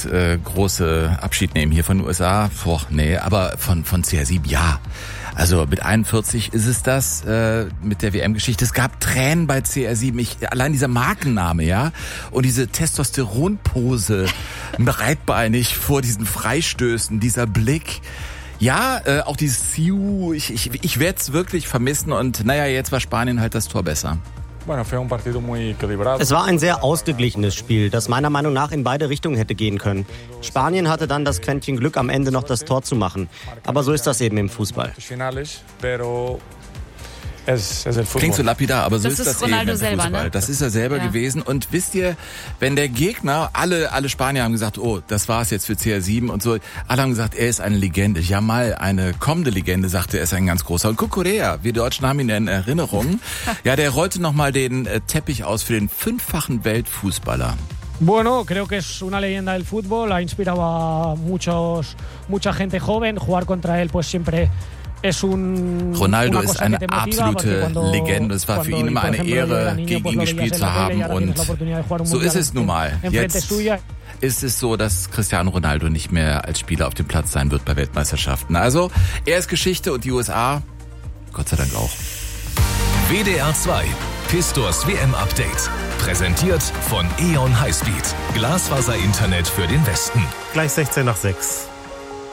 das große Abschied nehmen hier von den USA. Boah, nee, aber von CR7 ja. Also mit 41 ist es das mit der WM-Geschichte. Es gab Tränen bei CR7. Allein dieser Markenname, ja, und diese Testosteronpose breitbeinig vor diesen Freistößen, dieser Blick. Ja, auch dieses Siu, ich werde es wirklich vermissen und naja, jetzt war Spanien halt das Tor besser. Es war ein sehr ausgeglichenes Spiel, das meiner Meinung nach in beide Richtungen hätte gehen können. Spanien hatte dann das Quäntchen Glück, am Ende noch das Tor zu machen. Aber so ist das eben im Fußball. Klingt so lapidar, aber so ist das Ronaldo eben im selber, Fußball. ne? Das ist er selber gewesen. Und wisst ihr, wenn der Gegner, alle Spanier haben gesagt, oh, das war's jetzt für CR7 und so. Alle haben gesagt, er ist eine Legende. Jamal, eine kommende Legende, sagte, er ist ein ganz großer. Und Cucurella, wir Deutschen haben ihn in Erinnerung. Ja, der rollte nochmal den Teppich aus für den 5-fachen Weltfußballer. Bueno, creo que es una leyenda del fútbol, ha inspirado a mucha gente joven, jugar contra él pues siempre. Ronaldo ist eine absolute Legende. Es war für ihn immer eine Ehre, gegen ihn gespielt zu haben. Und so ist es nun mal. Jetzt ist es so, dass Cristiano Ronaldo nicht mehr als Spieler auf dem Platz sein wird bei Weltmeisterschaften. Also, er ist Geschichte und die USA, Gott sei Dank auch. WDR 2, Pistors WM-Update. Präsentiert von E.ON Highspeed. Glasfaser-Internet für den Westen. Gleich 16 nach 6.